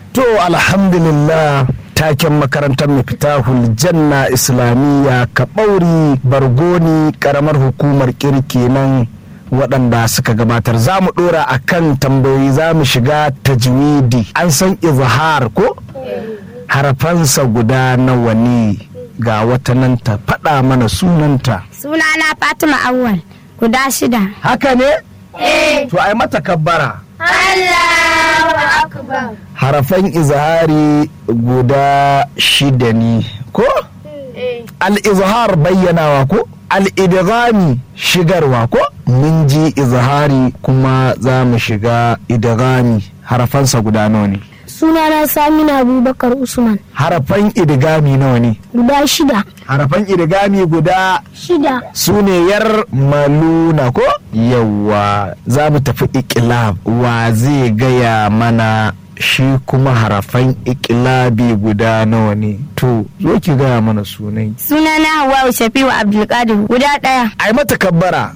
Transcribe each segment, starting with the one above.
To alhamdulillah, taken makarantar Miftahul Janna Islamiyya Kaɓauri Bargoni karamar hukumar Kirki nan waɗanda suka gabatar. Za mu ɗora a kan tambayoyi, za mu shiga tajwidi. An san izhar ko? Harafansa guda nawa ne? Ga wata nan ta faɗa mana sunanta. Sunana Fatima Awwal, guda 6. Haka ne? To ai mata kabbara. Allahu Akbar. Harafan izhari guda 6 ne ko? Al-izhar bayyanawa ko? Al-idghami shigarwa ko? Mun ji izhari kuma za mu shiga idghami. Harafansa guda nawa ne? Sunana Samina Abubakar Usman, Harafan idghami nawa ne? guda 6. Harafan idghami guda 6. su ne yar maluna ko? Yawwa, za mu tafi iqlab. Wa zai gaya mana shi kuma harafan iqlabi guda nawa ne? To zo ki gaya mana sunai. Sunana Hawwa Shafi'u Abdulkadir, guda 1. Ai mata kabbara.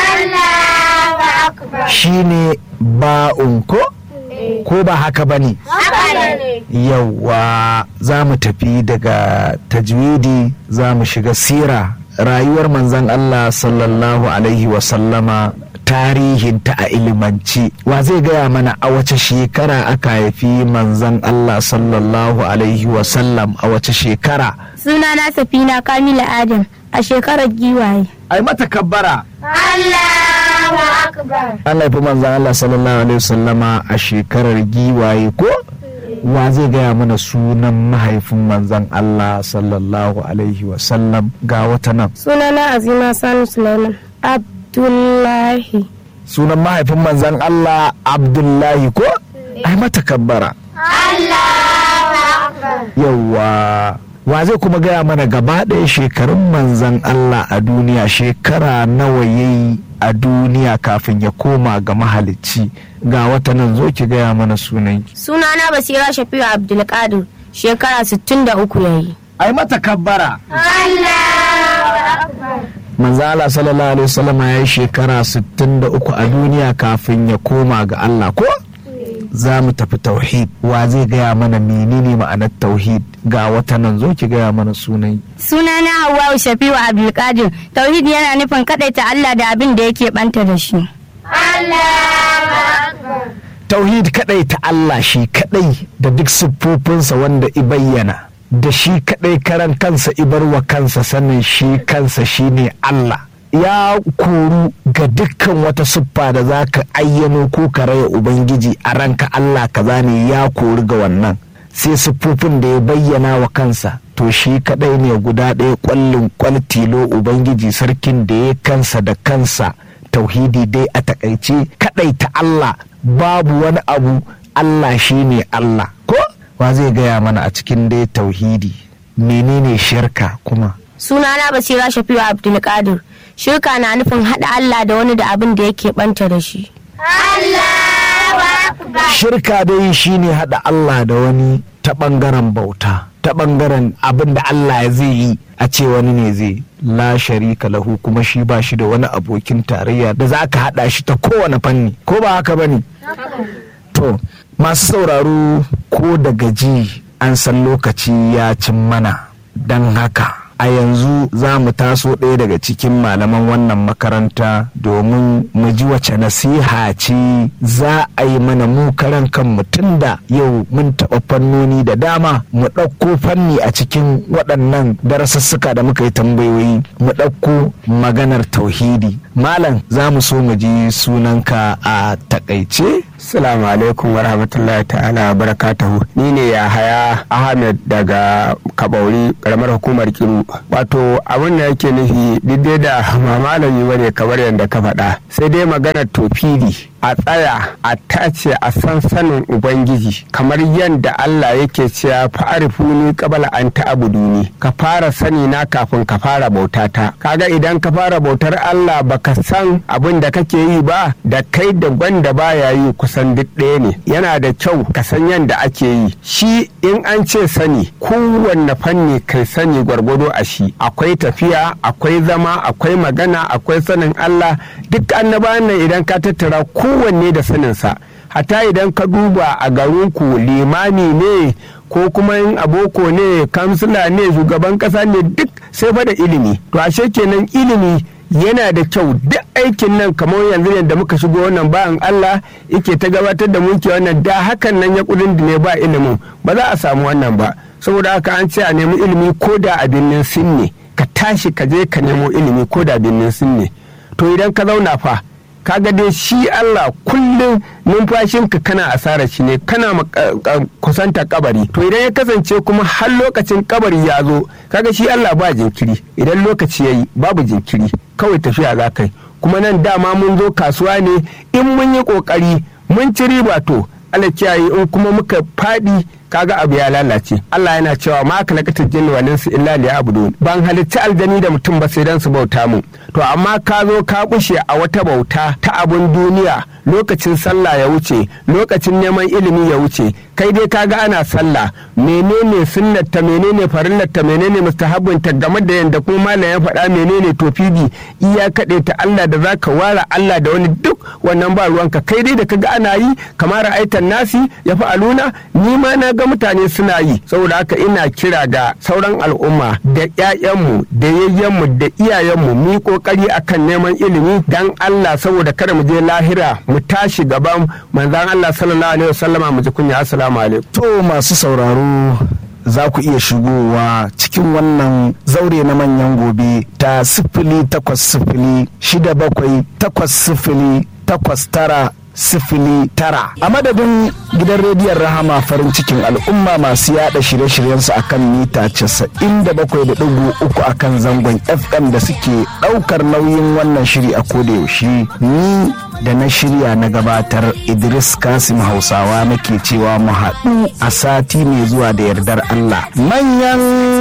Allahu Akbar. Shine ba'un ko? Ko ba haka bane? Haka ne. Yawwa, za mu tafi daga tajwidi, za mu shiga sira, rayuwar manzon Allah sallallahu alaihi wasallama, tarihinta a ilimanci. Wa zai gaya mana a wace shekara aka haifi manzon Allah sallallahu alaihi wasallam, a wace shekara? Sunana Safina Kamila Adam, a shekarar giwaye. Ai mata kabbara. Allahu Akbar. An haifi manzon Allah sallallahu alaihi wasallama a shekarar giwaye ko? Wa zai gaya mana sunan mahaifin manzon Allah sallallahu alaihi wasallam? Ga wata nan. Sunana Azima Sani Sulaiman Abdullahi. Sunan mahaifin manzon Allah Abdullahi ko? Ai mata kabbara. Allahu Akbar. Yawwa, wa zai kuma gaya mana gaba ɗaya shekarun manzon Allah a duniya, shekara nawa yayi a duniya kafin ya koma ga mahalicci? Ga wata nan, zo ki gaya mana sunan. Sunana Basira Shafi'u Abdulkadir, shekara 63 yayi. Ai mata kabbara. Allahu Akbar. Manzon Allah sallallahu alaihi wasallam ya yi shekara 63 a duniya kafin ya koma ga Allah ko? Za mu tafi tauhid. Wa zai gaya mana menene ma'anar tauhid? Ga wata nan, zo ki gaya mana sunan. Sunana Hawwa Shafi'u Abdulkadir. Tauhid yana nufin kadaita Allah da abin da yake banta da shi. Allahu Akbar. Tauhid kadaita Allah shi kadai da duk siffofinsa wanda i bayyana, da shi kadai karan kansa ibarwa kansa sanin shi kansa shine Allah. Ya koru ga dukkan wata siffa da za ka ayyano ko ka raya Ubangiji a ranka Allah kaza ne, ya koru ga wannan. Sai siffofin da ya bayyana wa kansa, to shi kadai ne guda ɗaya kwallin kwaltilo Ubangiji sarkin da ya kansa da kansa. Tauhidi dai a takaice kadai ta Allah, babu wani abu, Allah shine Allah ko? Wa zai gaya mana a cikin dai tauhidi menene shirka kuma? Sunana Basira Shafi'u Abdulkadir. Shirka na nufin haɗa Allah da wani da abin da yake banta da shi. Allahu Akbar. Shirka dai shine haɗa Allah da wani ta ɓangaren bauta, ta ɓangaren abin da Allah zai yi a ce wani ne zai. La sharika lahu, kuma shi ba shi da wani abokin tarayya da za ka haɗa shi ta kowane fanni, ko ba haka ba ne? To, masu sauraro, ko da gaji an san lokaci ya cin mana, don haka a yanzu za mu taso ɗaya daga cikin malaman wannan makaranta domin mu ji wace nasiha ce za a yi mana mu karan kanmu, tun da yau mun taɓa fannoni da dama. Mu ɗauko fanni a cikin waɗannan darasussuka da muka yi tambayoyi, mu ɗauko maganar tauhidi. Malam, za mu so mu ji sunanka a takaice. Assalamu alaikum wa rahmatullahi ta'ala wa barakatuhu. Ni ne Yahaya Ahmed daga Kabauri, karamar hukumar Kiru. Wato abin da yake nufi duk da malami bane kamar yadda ka faɗa, sai dai maganar tofiri a tsaya a tace a san sanin Ubangiji, kamar yadda Allah yake cewa fa'arifuni qabla an ta'buduni, ka fara sani na kafin ka fara bautata. Kaga idan ka fara bautar Allah baka san abin da kake yi ba, da kai da gwanda baya yi kusan duk ɗaya ne. Yana da kyau ka san yadda ake yi. Shi in an ce sani, kowanne fanni kai sani gwargwado a shi. Akwai tafiya, akwai zama, akwai magana, akwai sanin Allah. Duk annabawan nan idan ka tattara kowanne da saninsa. hata idan ka duba a garinku limami ne ko kuma in aboko ne kansila ne shugaban kasa ne duk sai fa da ilimi. To ashe kenan ilimi yana da kyau. Duk aikin nan kamar yanzu yadda muka shigo wannan bayan Allah yake ta gabatar da mulki wannan, da hakan nan ya kudin da ne ba ilimin ba za a samu wannan ba. Saboda haka an ce a nemi ilimi ko da a birnin Sin ne, ka tashi ka je ka nemo ilimi ko da birnin Sin ne. To idan ka zauna fa kaga dai shi Allah kullum numfashinka kana asara shi ne, kana kusanta kabari. To idan ya kasance kuma har lokacin kabari ya zo, kaga shi Allah ba jinkiri. Idan lokaci yayi babu jinkiri, kawai tafiya za kai. Kuma nan dama mun zo kasuwa ne, in mun yi kokari mun ci riba to Allah kiyaye, in kuma muka faɗi kaga abu ya lalace. Allah yana cewa ma kalakatul jinni wal insi illa liya'budun, ban halitta aljani da mutum ba sai dan su bauta mu. To amma ka zo ka bushe a wata bauta ta abun duniya, lokacin sallah ya wuce, lokacin neman ilimi ya wuce, kai dai kaga ana sallah, menene sunnarta, menene farillarta, menene mustahabbinta, game da yanda kuma malam ya faɗa menene tofidi, iya kaɗe ta Allah da zaka ware Allah da wani, duk wannan ba ruwanka. Kai dai da kaga ana yi kamar aitan nasi ya fa'aluna, ni ma na ga mutane suna yi. Saboda haka ina kira ga sauran al'umma da ƴaƴanmu da yayyenmu da iyayenmu mu yi kokari akan neman ilimi dan Allah, saboda kada mu je lahira mu tashi gaban manzon Allah sallallahu alaihi wasallama mu ji kunya. Assalamu alaikum. To masu sauraro, za ku iya shigowa cikin wannan zaure na manyan gobe ta 08067080909 a madadin gidan rediyon Rahama farin cikin al'umma masu yada shirye-shiryensu akan mita 97.3 akan zangon FM da suke daukar nauyin wannan shiri a koda yaushe. Ni da na shirya na gabatar Idris Kasim Hausawa nake cewa mu haɗu a sati mai zuwa da yardar Allah. Manyan